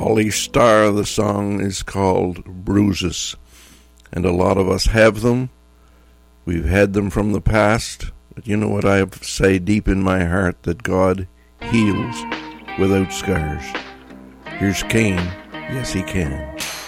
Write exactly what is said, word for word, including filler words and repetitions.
Holly Starr, the song is called Bruises. And a lot of us have them. We've had them from the past. But you know what I say deep in my heart? That God heals without scars. Here's Cain. Yes, he can.